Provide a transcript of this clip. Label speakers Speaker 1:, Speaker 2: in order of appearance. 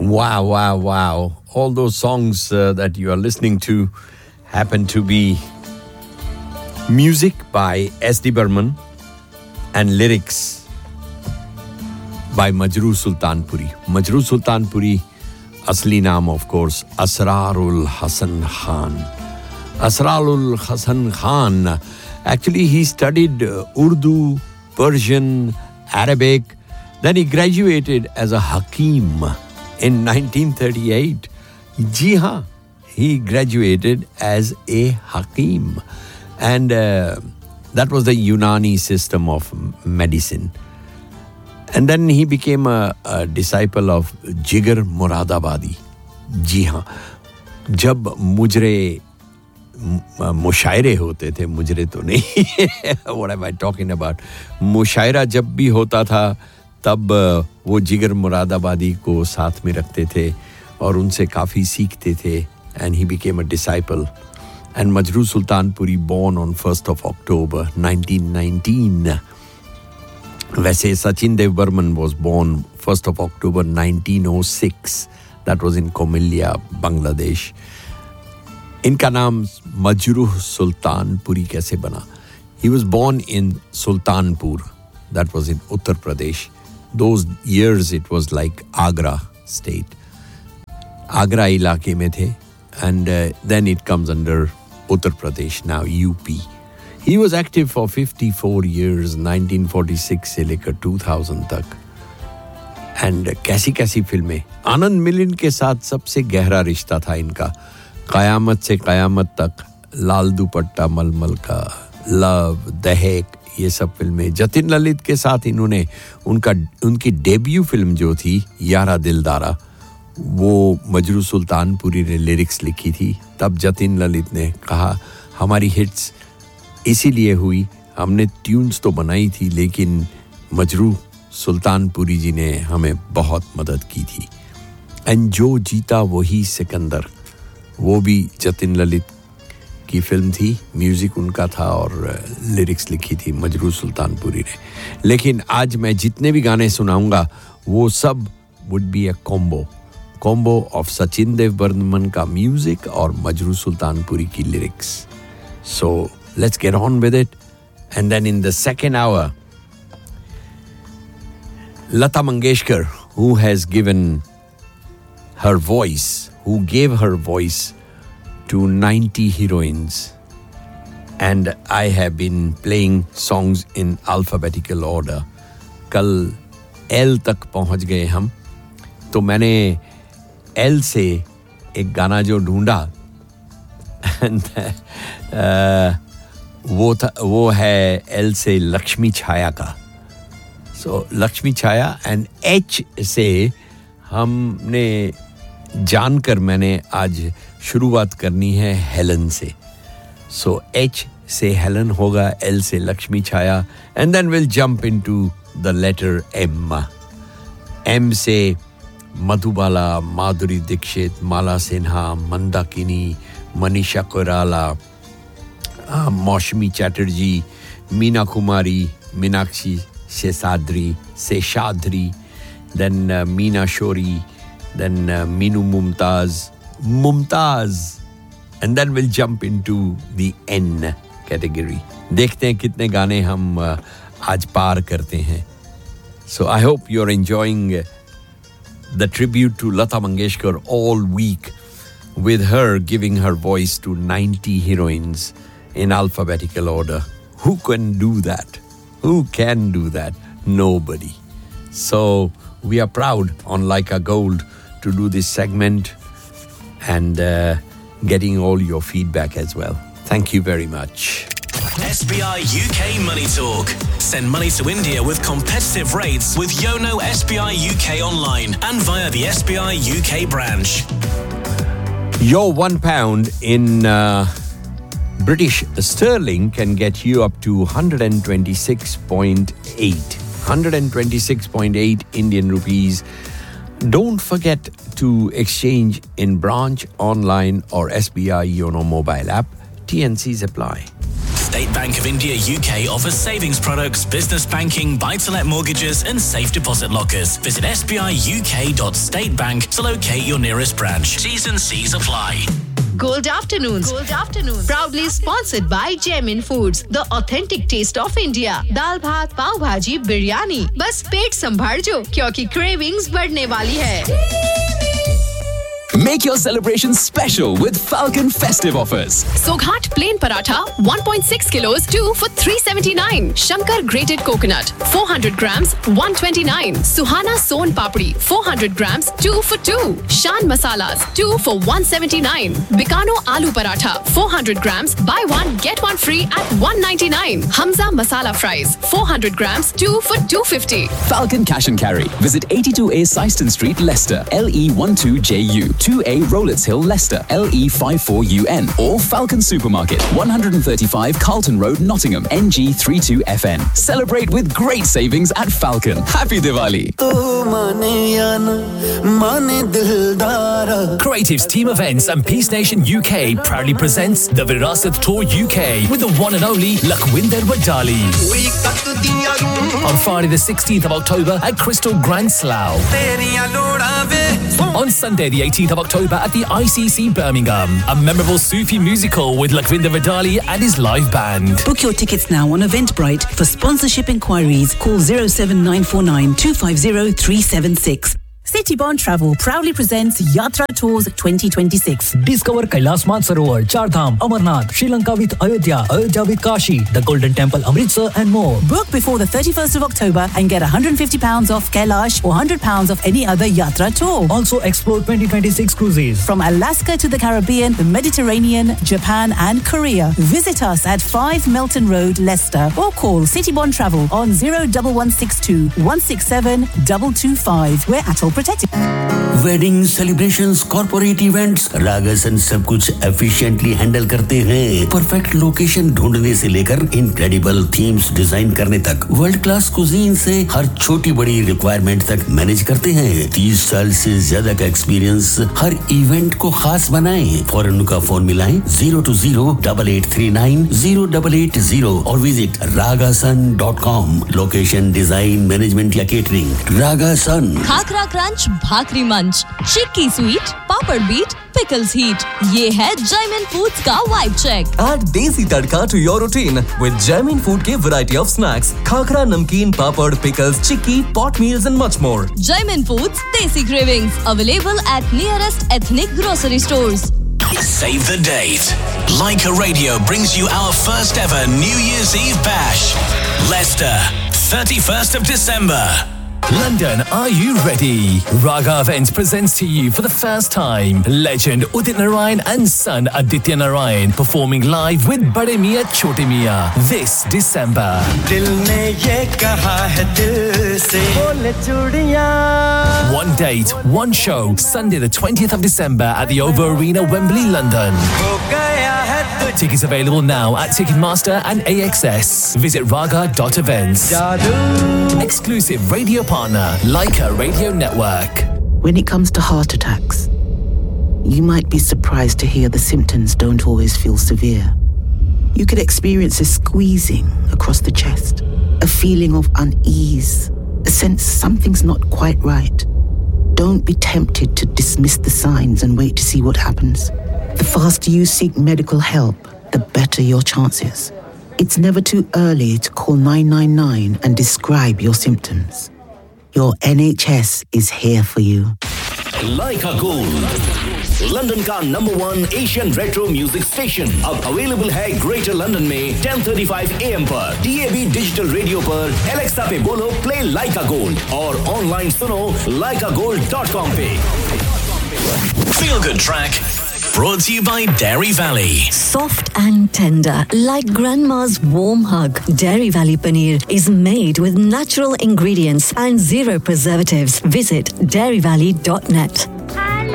Speaker 1: Wow, wow, wow. All those songs that you are listening to happen to be music by S.D. Burman and lyrics by Majrooh Sultanpuri. Majrooh Sultanpuri, asli naam of course, Asrarul Hasan Khan. Asrarul Hasan Khan. Actually, he studied Urdu, Persian, Arabic. Then he graduated as a Hakim in 1938. Ji haan, he graduated as a Hakim. And that was the Unani system of medicine. And then he became a disciple of Jigar Muradabadi. Ji haan, jab mujre मुशायरे होते थे, मुजरे तो नहीं. What am I talking about? मुशायरा जब भी होता था तब वो जिगर मुरादाबादी को साथ में रखते थे और उनसे काफ़ी सीखते थे. And he became a disciple. And Majrooh Sultanpuri born on 1st of October 1919. वैसे Sachin Dev Burman was born 1st of October 1906. That was in Comilla, Bangladesh. इनका नाम Majrooh Sultanpuri कैसे बना? He was born in Sultanpur. That was in Uttar Pradesh. Those years it was like Agra state. Agra इलाके में थे. And then it comes under Uttar Pradesh, now UP. He was active for 54 years, 1946 से लेकर 2000 तक. And कैसी फिल्में. आनंद मिलिंद के साथ सबसे गहरा रिश्ता था इनका. क़यामत से क़यामत तक, लाल दुपट्टा मलमल का, लव, दहेक, ये सब फिल्में. जतिन ललित के साथ इन्होंने उनकी डेब्यू फिल्म जो थी यारा दिलदारा, वो मजरू सुल्तानपुरी ने लिरिक्स लिखी थी. तब जतिन ललित ने कहा हमारी हिट्स इसीलिए हुई, हमने ट्यून्स तो बनाई थी लेकिन मजरू सुल्तानपुरी जी ने हमें बहुत मदद की थी. एंड जो जीता वही सिकंदर, वो भी जतिन ललित की फिल्म थी. म्यूज़िक उनका था और लिरिक्स लिखी थी मजरू सुल्तानपुरी ने. लेकिन आज मैं जितने भी गाने सुनाऊंगा वो सब would be a combo of Sachin Dev Burman का म्यूज़िक और मजरू सुल्तानपुरी की lyrics. So let's get on with it. And then in the second hour Lata Mangeshkar, who has given her voice, who gave her voice to 90 heroines. And I have been playing songs in alphabetical order. कल L तक पहुंच गए हम. तो मैंने L से एक गाना जो ढूंढा वो है L से लक्ष्मी छाया का. So Lakshmi Chhaya. And H से हमने जानकर मैंने आज शुरुआत करनी है हेलन से. सो H से हेलन होगा, L से लक्ष्मी छाया, and then will jump into the letter M. M से मधुबाला, माधुरी दीक्षित, माला सिन्हा, मंदाकिनी, मनीषा कोइराला, मौसमी Chatterjee, Meena Kumari, Meenakshi Seshadri, then Meena Shori, then Meenu Mumtaz, and then we'll jump into the N category. देखते हैं कितने गाने हम आज पार करते हैं. So I hope you're enjoying the tribute to Lata Mangeshkar all week, with her giving her voice to 90 heroines in alphabetical order. Who can do that? Who can do that? Nobody. So we are proud on Laika Gold to do this segment and getting all your feedback as well. Thank you very much.
Speaker 2: SBI UK Money Talk. Send money to India with competitive rates with Yono SBI UK online and via the SBI UK branch.
Speaker 1: Your £1 in British sterling can get you up to 126.8 Indian rupees. Don't forget to exchange in branch, online or SBI Yono mobile app. TNCs apply.
Speaker 2: State Bank of India UK offers savings products, business banking, buy-to-let mortgages and safe deposit lockers. Visit sbiuk.statebank to locate your nearest branch. T's and C's apply.
Speaker 3: Gold Afternoons. Proudly sponsored by Gemin Foods, the authentic taste of India. Dal bhat, pav bhaji, biryani. बस पेट संभाल जो, क्योंकि cravings बढ़ने वाली है.
Speaker 4: Make your celebrations special with Falcon festive offers.
Speaker 5: Soghat plain paratha 1.6 kilos 2 for 379. Shankar grated coconut 400 grams 129. Suhana son papdi 400 grams 2 for 2. Shan masalas 2 for 179. Bikano aloo paratha 400 grams buy one get one free at 199. Hamza masala fries 400 grams 2 for 250.
Speaker 4: Falcon Cash and Carry. Visit 82A Syston Street, Leicester, LE12JU. 2A Rowletts Hill, Leicester, LE54UN, or Falcon Supermarket, 135 Carlton Road, Nottingham, NG32FN. Celebrate with great savings at Falcon. Happy Diwali!
Speaker 6: Creatives Team Events and Peace Nation UK proudly presents the Virasat Tour UK with the one and only Lakhwinder Wadali. On Friday the 16th of October at Crystal Grand Slough. On Sunday the 18th of October at the ICC Birmingham. A memorable Sufi musical with Lakhwinder Wadali and his live band.
Speaker 7: Book your tickets now on Eventbrite. For sponsorship inquiries, call 07949 250 376. Citybond Travel proudly presents Yatra Tours 2026.
Speaker 6: Discover Kailas Mansarovar, Chardham, Amarnath, Sri Lanka with Ayodhya, Ayodhya with Kashi, the Golden Temple Amritsar and more.
Speaker 7: Book before the 31st of October and get £150 off Kailash or £100 off any other Yatra tour.
Speaker 6: Also explore 2026 cruises.
Speaker 7: From Alaska to the Caribbean, the Mediterranean, Japan and Korea. Visit us at 5 Melton Road, Leicester, or call Citybond Travel on 01162 167 225. We're at all protected.
Speaker 8: Wedding celebrations, corporate events, रागासन सब कुछ efficiently handle करते हैं. Perfect location ढूंढने से लेकर incredible themes design करने तक, world class cuisine से हर छोटी बड़ी रिक्वायरमेंट तक मैनेज करते हैं. 30 साल से ज्यादा का एक्सपीरियंस हर इवेंट को खास बनाएं. फौरन उनका फोन मिलाएं 020-8839-0880 और visit ragasan.com. Location, design, management या केटरिंग, रागासन.
Speaker 9: खाकरा क्रंच, भाकरी मंच, चिक्की स्वीट, पापड़ बीट, pickles heat. ये है Gemin Foods का vibe check.
Speaker 10: Add desi tadka to your routine with Gemin Food के variety of snacks, khakra, namkeen, papad, pickles, chikki, pot meals and much more.
Speaker 9: Gemin Foods Desi Cravings available at nearest ethnic grocery stores.
Speaker 2: Save the date. Leica Radio brings you our first ever New Year's Eve bash. Leicester, 31st of December.
Speaker 6: London, are you ready? Raga Events presents to you for the first time legend Udit Narayan and son Aditya Narayan performing live with Bade Mia Chote Mia this December. One date, one show, Sunday the 20th of December at the OVO Arena, Wembley, London. Tickets available now at Ticketmaster and AXS. Visit raga.events. Exclusive radio partner, Leica Radio Network.
Speaker 7: When it comes to heart attacks, you might be surprised to hear the symptoms don't always feel severe. You could experience a squeezing across the chest, a feeling of unease, a sense something's not quite right. Don't be tempted to dismiss the signs and wait to see what happens. The faster you seek medical help, the better your chances. It's never too early to call 999 and describe your symptoms. Your NHS is here for you.
Speaker 8: Leica Gold, London का #1 Asian retro music station अब available है greater London में 10:35 AM पर, DAB digital radio पर, Alexa पे बोलो play Leica Gold और online सुनो leicagold.com पे.
Speaker 2: Feel Good Track. Brought to you by Dairy Valley.
Speaker 11: Soft and tender, like grandma's warm hug. Dairy Valley Paneer is made with natural ingredients and zero preservatives. Visit dairyvalley.net.